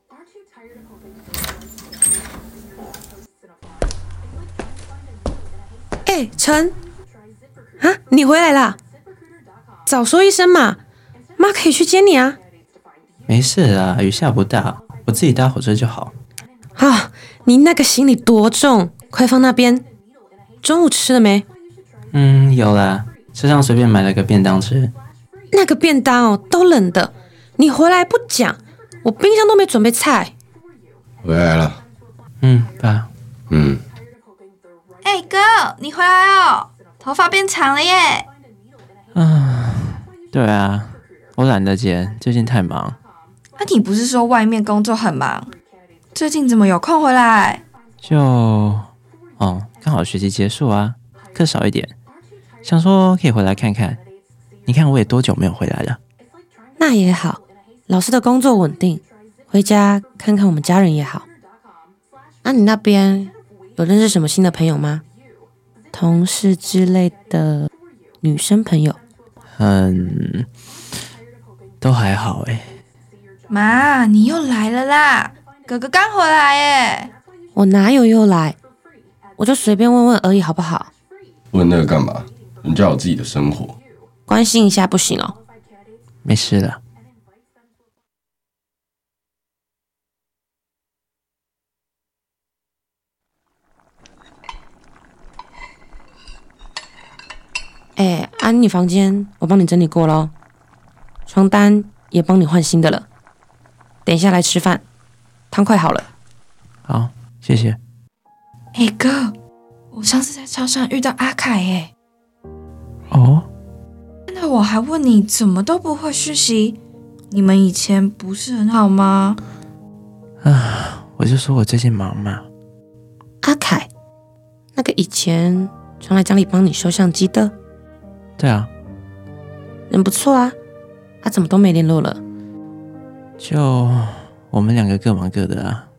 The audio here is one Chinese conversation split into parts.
陈啊，你回来啦！早说一声嘛，妈可以去接你啊。 没事啦，雨下不大，我自己搭火车就好。 啊，你那个行李多重，快放那边。中午吃了没？ 有啦，车上随便买了个便当吃。 那个便当都冷的，你回来不讲，我冰箱都没准备菜。 回来了。 爸。 哥，你回来哦，头发变长了耶。 对啊，我懒得剪，最近太忙。 你不是说外面工作很忙，最近怎么有空回来？ 刚好学期结束啊，课少一点，想说可以回来看看。你看我也多久没有回来了。 那也好，老师的工作稳定，回家看看我们家人也好。你那边有认识什么新的朋友吗？同事之类的女生朋友？ 都还好欸。 妈，你又来了啦！哥哥刚回来耶。 我哪有又来？我就随便问问而已，好不好？ 问那个干嘛？人家有自己的生活。 关心一下不行哦。 没事了。 你房间我帮你整理过咯，床单也帮你换新的了。等一下来吃饭，汤快好了。 好，谢谢。 哥，我上次在超商遇到阿凯耶。那我还问你怎么都不会续习，你们以前不是很好吗？ 我就说我最近忙嘛。 阿凯，那个以前常来家里帮你修相机的？ 对啊。 人不错啊，他怎么都没联络了？ 就我们两个各忙各的啊。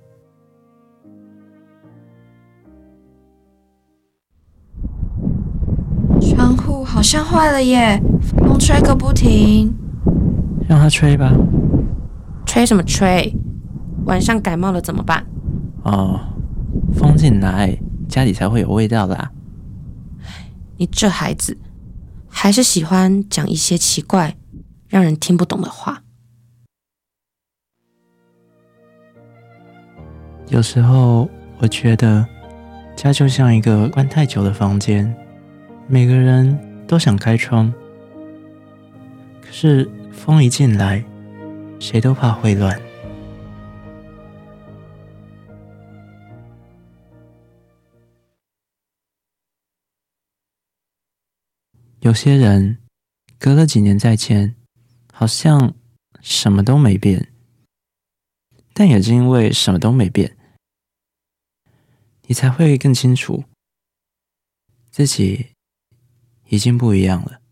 窗户好像坏了耶，风吹个不停。 让他吹吧。 吹什么吹？晚上感冒了怎么办？ 风进来，家里才会有味道啦。 你这孩子还是喜欢讲一些奇怪让人听不懂的话。 有时候我觉得家就像一个关太久的房间，每个人都想开窗，可是风一进来，谁都怕会乱。有些人隔了几年再见，好像什么都没变，但也是因为什么都没变，你才会更清楚自己已经不一样了。